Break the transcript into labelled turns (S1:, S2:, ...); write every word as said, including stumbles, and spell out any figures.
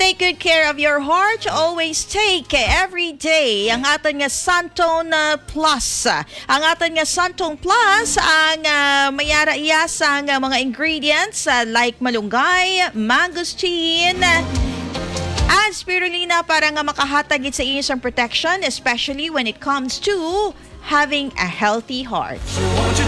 S1: take good care of your heart, always take every day ang aton nga Santone uh, Plus. Ang aton nga Santone Plus ang uh, mayara iya sa uh, mga ingredients uh, like malunggay, mangosteen, and spirulina para nga makahatag it sa inyo isang protection, especially when it comes to having a healthy heart.